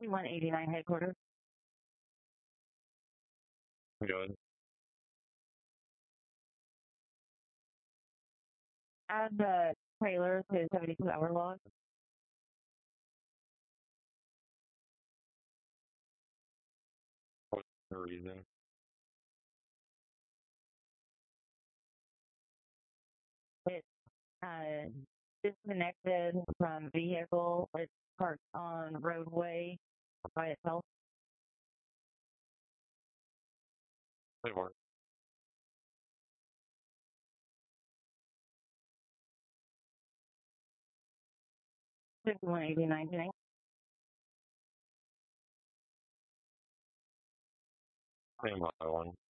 5189 headquarters. Good. Add the trailer to 72-hour log. What's the reason? It's disconnected from vehicle. It's parked on roadway by itself. It works. $51.89 today. Same by one.